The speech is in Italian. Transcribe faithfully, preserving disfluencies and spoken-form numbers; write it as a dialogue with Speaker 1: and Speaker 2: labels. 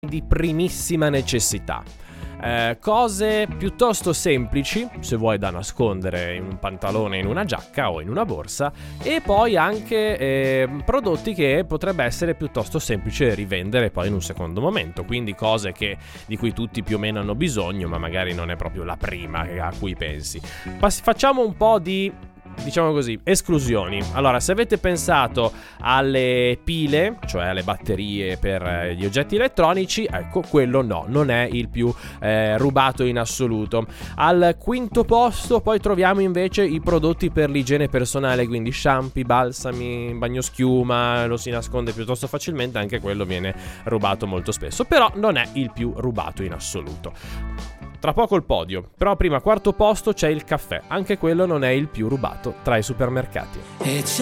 Speaker 1: di primissima necessità. Eh, cose piuttosto semplici, se vuoi, da nascondere in un pantalone, in una giacca o in una borsa, e poi anche eh, prodotti che potrebbe essere piuttosto semplice rivendere poi in un secondo momento, quindi cose che, di cui tutti più o meno hanno bisogno, ma magari non è proprio la prima a cui pensi. Pas- facciamo un po' di, diciamo così, esclusioni. Allora, se avete pensato alle pile, cioè alle batterie per gli oggetti elettronici, ecco, quello no, non è il più eh, rubato in assoluto. Al quinto posto poi troviamo invece i prodotti per l'igiene personale, quindi shampoo, balsami, bagnoschiuma, lo si nasconde piuttosto facilmente, anche quello viene rubato molto spesso, però non è il più rubato in assoluto. Tra poco il podio, però prima quarto posto c'è il caffè, anche quello non è il più rubato tra i supermercati.